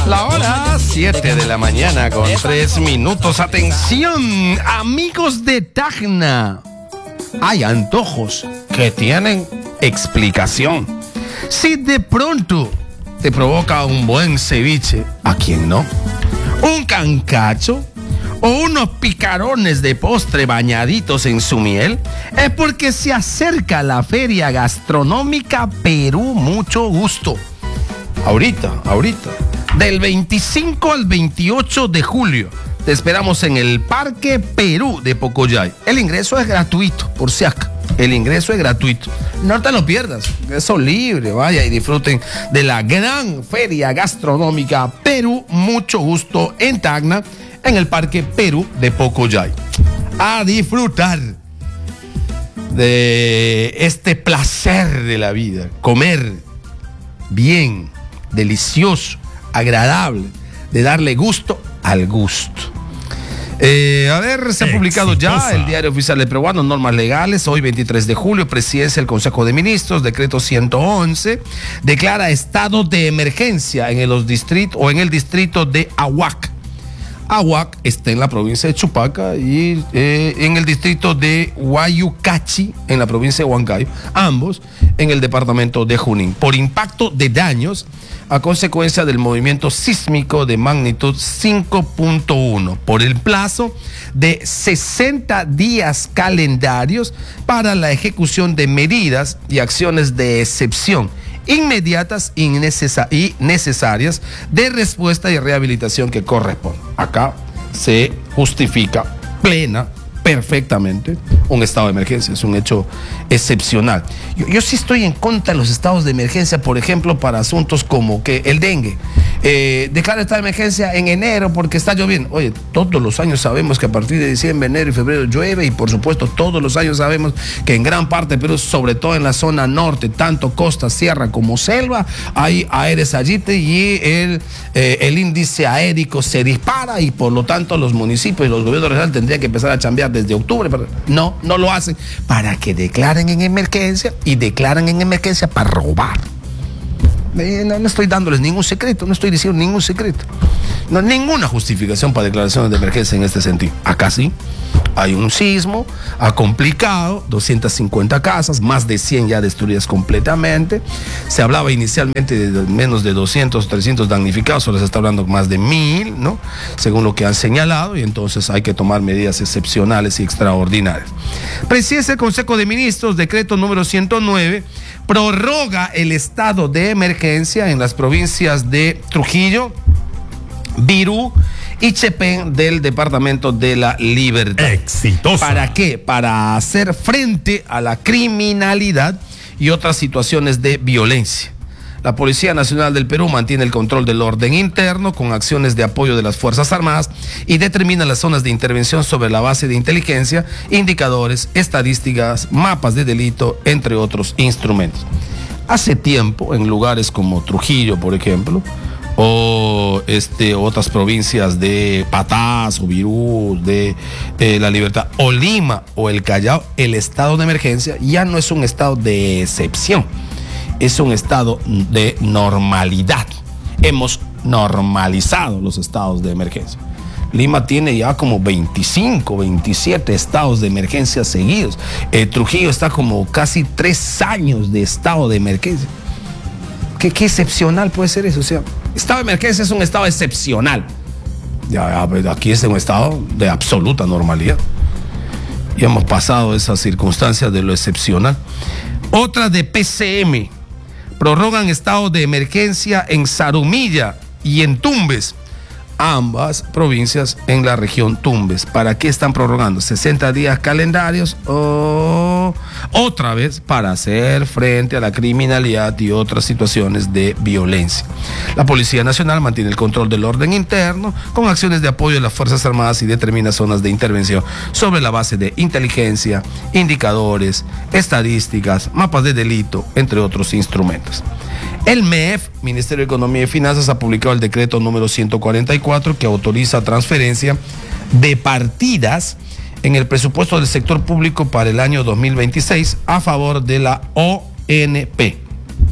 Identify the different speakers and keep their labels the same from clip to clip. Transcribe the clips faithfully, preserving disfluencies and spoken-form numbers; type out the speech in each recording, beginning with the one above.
Speaker 1: La hora siete de la mañana con tres minutos. Atención, amigos de Tacna. Hay antojos que tienen explicación. Si de pronto te provoca un buen ceviche, ¿a quién no? Un cancacho o unos picarones de postre bañaditos en su miel, es porque se acerca la Feria Gastronómica Perú Mucho Gusto. Ahorita, ahorita, del veinticinco al veintiocho de julio, te esperamos en el Parque Perú de Pocoyay. El ingreso es gratuito, por si acaso. El ingreso es gratuito. No te lo pierdas. Eso libre, vaya y disfruten de la gran Feria Gastronómica Perú Mucho Gusto en Tacna, en el Parque Perú de Pocoyay. A disfrutar de este placer de la vida. Comer bien, delicioso, agradable, de darle gusto al gusto. Eh, a ver, se ha publicado ya el Diario Oficial de Peruano, normas legales. Hoy veintitrés de julio, presidencia del Consejo de Ministros, decreto ciento once, declara estado de emergencia en los distritos o en el distrito de Ahuac. Ahuac está en la provincia de Chupaca y eh, en el distrito de Huayucachi, en la provincia de Huancayo, ambos en el departamento de Junín, por impacto de daños a consecuencia del movimiento sísmico de magnitud cinco punto uno, por el plazo de sesenta días calendarios para la ejecución de medidas y acciones de excepción inmediatas y necesarias de respuesta y rehabilitación que corresponden. Acá se justifica plena, perfectamente, un estado de emergencia. Es un hecho excepcional. Yo, yo sí estoy en contra de los estados de emergencia, por ejemplo, para asuntos como que el dengue. Eh, declara estado de emergencia en enero porque está lloviendo. Oye, todos los años sabemos que a partir de diciembre, enero y febrero llueve, y por supuesto todos los años sabemos que en gran parte de Perú, sobre todo en la zona norte, tanto costa, sierra como selva, hay aeres allite y el, eh, el índice aérico se dispara, y por lo tanto los municipios y los gobiernos regionales tendrían que empezar a chambear desde octubre. Pero no, no lo hacen, para que declaren en emergencia, y declaran en emergencia para robar. No, no estoy dándoles ningún secreto, no estoy diciendo ningún secreto. No hay ninguna justificación para declaraciones de emergencia en este sentido. Acá sí, hay un sismo, ha complicado, doscientas cincuenta casas, más de cien ya destruidas completamente. Se hablaba inicialmente de menos de doscientos, trescientos damnificados, ahora se está hablando más de mil, ¿no? Según lo que han señalado, y entonces hay que tomar medidas excepcionales y extraordinarias. Presidencia del Consejo de Ministros, decreto número ciento nueve, prorroga el estado de emergencia en las provincias de Trujillo, Virú y Chepén del departamento de la Libertad.
Speaker 2: Exitosa.
Speaker 1: ¿Para qué? Para hacer frente a la criminalidad y otras situaciones de violencia. La Policía Nacional del Perú mantiene el control del orden interno con acciones de apoyo de las Fuerzas Armadas y determina las zonas de intervención sobre la base de inteligencia, indicadores, estadísticas, mapas de delito, entre otros instrumentos. Hace tiempo, en lugares como Trujillo, por ejemplo, o este, otras provincias de Patás o Virú, de eh, La Libertad, o Lima o el Callao, el estado de emergencia ya no es un estado de excepción, es un estado de normalidad. Hemos normalizado los estados de emergencia. Lima tiene ya como veinticinco, veintisiete estados de emergencia seguidos. Eh, Trujillo está como casi tres años de estado de emergencia. ¿Qué, qué excepcional puede ser eso? O sea, estado de emergencia es un estado excepcional. Ya, ya, aquí es un estado de absoluta normalidad. Y hemos pasado esas circunstancias de lo excepcional. Otra de P C M. Prorrogan estado de emergencia en Zarumilla y en Tumbes, ambas provincias en la región Tumbes. ¿Para qué están prorrogando? sesenta días calendarios o otra vez para hacer frente a la criminalidad y otras situaciones de violencia. La Policía Nacional mantiene el control del orden interno con acciones de apoyo de las Fuerzas Armadas y determina zonas de intervención sobre la base de inteligencia, indicadores, estadísticas, mapas de delito, entre otros instrumentos. El M E F, Ministerio de Economía y Finanzas, ha publicado el decreto número ciento cuarenta y cuatro que autoriza transferencia de partidas en el presupuesto del sector público para el año dos mil veintiséis a favor de la O N P.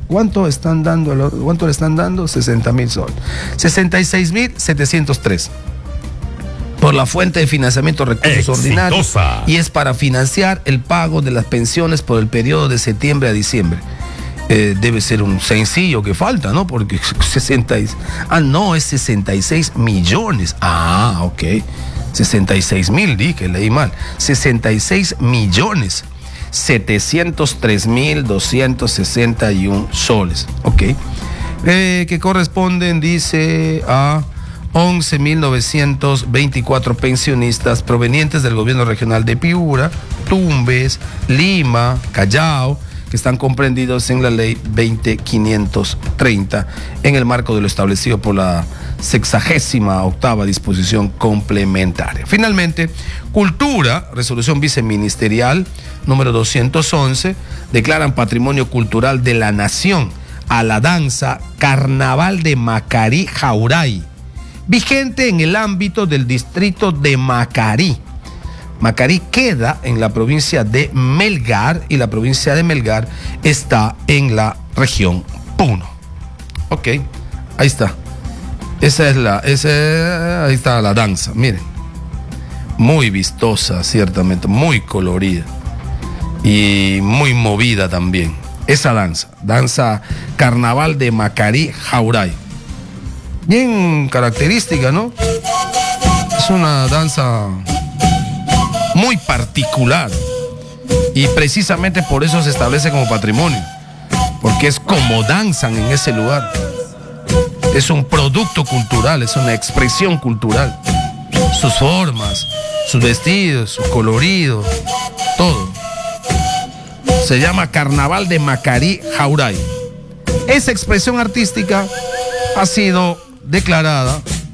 Speaker 1: ¿Cuánto están dando? ¿Cuánto le están dando? sesenta mil soles. sesenta y seis mil setecientos tres. Por la fuente de financiamiento recursos
Speaker 2: Exitosa.
Speaker 1: ordinarios, y es para financiar el pago de las pensiones por el periodo de septiembre a diciembre. Eh, debe ser un sencillo que falta, ¿no? Porque sesenta y, ah, no, es sesenta y seis millones. Ah, ok. sesenta y seis mil, dije, leí mal. sesenta y seis millones setecientos tres mil doscientos sesenta y uno soles. Ok. Eh, que corresponden, dice, a once mil novecientos veinticuatro pensionistas provenientes del gobierno regional de Piura, Tumbes, Lima, Callao, que están comprendidos en la ley veinte mil quinientos treinta en el marco de lo establecido por la sexagésima octava disposición complementaria. Finalmente, Cultura, resolución viceministerial número doscientos once, declaran patrimonio cultural de la nación a la danza Carnaval de Macarí Jauray, vigente en el ámbito del distrito de Macarí. Macarí queda en la provincia de Melgar y la provincia de Melgar está en la región Puno. Ok, ahí está. Esa es la, esa, ahí está la danza, miren. Muy vistosa, ciertamente, muy colorida y muy movida también. Esa danza, danza Carnaval de Macarí Jauray. Bien característica, ¿no? Es una danza muy particular y precisamente por eso se establece como patrimonio, porque es como danzan en ese lugar. Es un producto cultural, es una expresión cultural. Sus formas, sus vestidos, su colorido, todo. Se llama Carnaval de Macarí Jauray. Esa expresión artística ha sido declarada